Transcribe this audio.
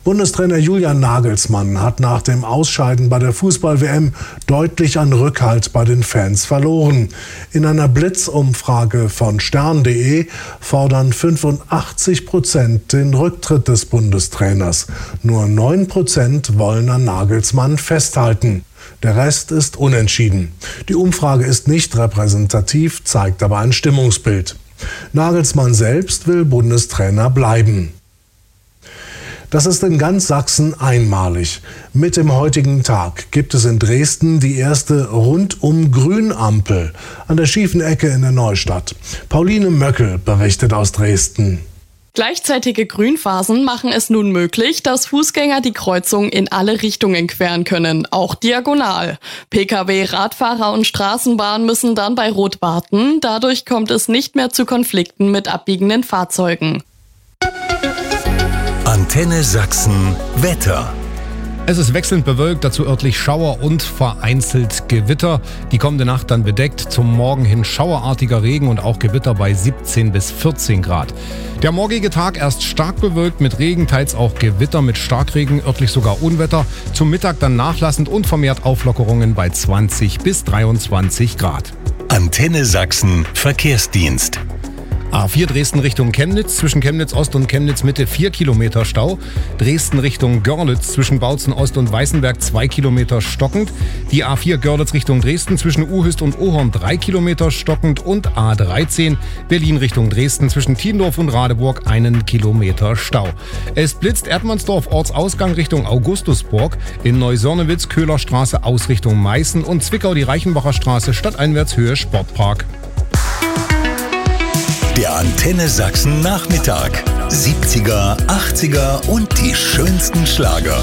Bundestrainer Julian Nagelsmann hat nach dem Ausscheiden bei der Fußball-WM deutlich an Rückhalt bei den Fans verloren. In einer Blitzumfrage von stern.de fordern 85% den Rücktritt des Bundestrainers. Nur 9% wollen an Nagelsmann festhalten. Der Rest ist unentschieden. Die Umfrage ist nicht repräsentativ, zeigt aber ein Stimmungsbild. Nagelsmann selbst will Bundestrainer bleiben. Das ist in ganz Sachsen einmalig. Mit dem heutigen Tag gibt es in Dresden die erste Rundum-Grün-Ampel an der schiefen Ecke in der Neustadt. Pauline Möckel berichtet aus Dresden. Gleichzeitige Grünphasen machen es nun möglich, dass Fußgänger die Kreuzung in alle Richtungen queren können, auch diagonal. Pkw, Radfahrer und Straßenbahn müssen dann bei Rot warten. Dadurch kommt es nicht mehr zu Konflikten mit abbiegenden Fahrzeugen. Antenne Sachsen Wetter. Es ist wechselnd bewölkt, dazu örtlich Schauer und vereinzelt Gewitter. Die kommende Nacht dann bedeckt, zum Morgen hin schauerartiger Regen und auch Gewitter bei 17 bis 14 Grad. Der morgige Tag erst stark bewölkt mit Regen, teils auch Gewitter mit Starkregen, örtlich sogar Unwetter. Zum Mittag dann nachlassend und vermehrt Auflockerungen bei 20 bis 23 Grad. Antenne Sachsen Verkehrsdienst. A4 Dresden Richtung Chemnitz, zwischen Chemnitz Ost und Chemnitz Mitte 4 Kilometer Stau. Dresden Richtung Görlitz, zwischen Bautzen Ost und Weißenberg 2 Kilometer stockend. Die A4 Görlitz Richtung Dresden, zwischen Uhüst und Ohorn 3 Kilometer stockend. Und A13 Berlin Richtung Dresden, zwischen Tiendorf und Radeburg 1 Kilometer Stau. Es blitzt Erdmannsdorf Ortsausgang Richtung Augustusburg, in Neusörnewitz Köhlerstraße Ausrichtung Meißen und Zwickau die Reichenbacher Straße stadteinwärts Höhe Sportpark. Der Antenne Sachsen Nachmittag. 70er, 80er und die schönsten Schlager.